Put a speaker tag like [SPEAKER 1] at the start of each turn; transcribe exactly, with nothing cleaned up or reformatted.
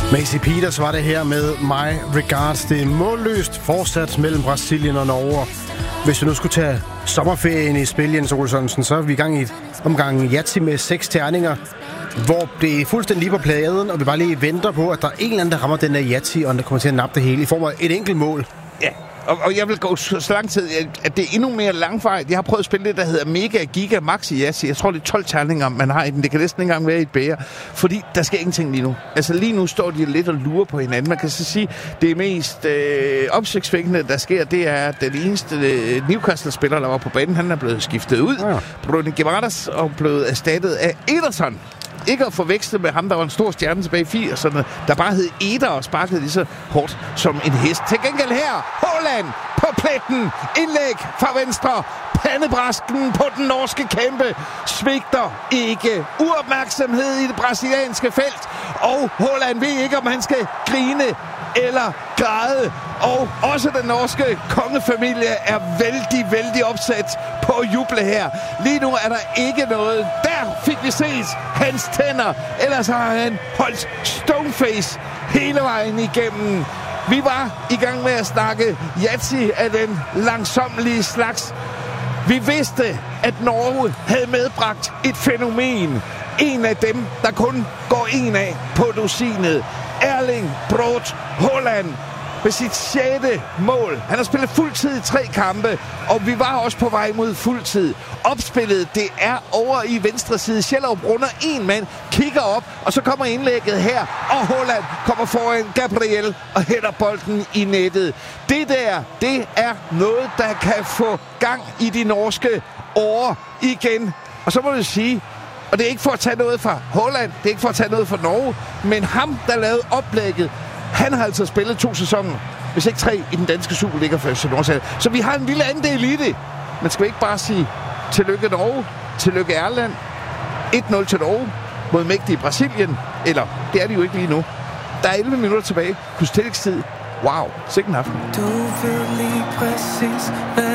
[SPEAKER 1] Macy Peters var det her med My Regards. Det er målløst fortsat mellem Brasilien og Norge. Hvis vi nu skulle tage sommerferien i spil, Jens Olsson, så er vi i gang i et omgang Yahtzee med seks terninger, hvor det er fuldstændig lige på pladen, og vi bare lige venter på, at der er en eller anden, der rammer den der Yahtzee, og der kommer til at nappe det hele i form af et enkelt mål.
[SPEAKER 2] Ja, og, og jeg vil gå så, så lang tid, at det er endnu mere langvejt. Jeg har prøvet at spille det, der hedder Mega Giga Maxi Yahtzee. Jeg tror, det er tolv terninger, man har i den. Det kan næsten ikke engang være i et bæger, fordi der sker ingenting lige nu. Altså lige nu står de lidt og lurer på hinanden. Man kan så sige, det mest øh, opsigtsvækkende, der sker, det er, at den eneste øh, Newcastle-spiller, der var på banen, han er blevet skiftet ud. Ja. Bruno Guimaraes og blevet erstattet af Ederson. Ikke at forveksle med ham, der var en stor stjerne tilbage i firserne, der bare hed Eder og sparkede lige så hårdt som en hest. Til gengæld her, Haaland på pletten, indlæg fra venstre, pandebrasken på den norske kæmpe, svigter ikke, uopmærksomhed i det brasilianske felt, og Haaland ved ikke, om han skal grine eller græde. Og også den norske kongefamilie er vældig, vældig opsat på at juble her. Lige nu er der ikke noget. Der fik vi set hans tænder. Ellers har han holdt stoneface hele vejen igennem. Vi var i gang med at snakke Yahtzee af den langsommelige slags. Vi vidste, at Norge havde medbragt et fænomen. En af dem, der kun går en af på dusinet. Erling Braut Haaland med sit sjette mål. Han har spillet fuldtid i tre kampe, og vi var også på vej mod fuldtid. Opspillet, det er over i venstre side. Schellerup runder en mand, kigger op, og så kommer indlægget her, og Haaland kommer foran Gabriel og hætter bolden i nettet. Det der, det er noget, der kan få gang i de norske årer igen. Og så må du sige, og det er ikke for at tage noget fra Haaland, det er ikke for at tage noget fra Norge, men ham, der lavede oplægget, han har altså spillet to sæsoner, hvis ikke tre, i den danske Superliga for F C Nordsjælland. Så vi har en lille andel i det. Men skal vi ikke bare sige tillykke Norge, tillykke Erland, et nul til Norge mod mægtige Brasilien, eller det er det jo ikke lige nu. Der er elleve minutter tilbage, plus tillægstid. Wow, sikken aften.
[SPEAKER 3] Du ved lige præcis, hvad